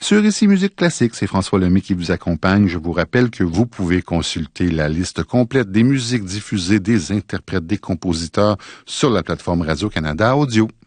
culture, ici Musique Classique. C'est François Lemay qui vous accompagne. Je vous rappelle que vous pouvez consulter la liste complète des musiques diffusées, des interprètes, des compositeurs sur la plateforme Radio-Canada Audio.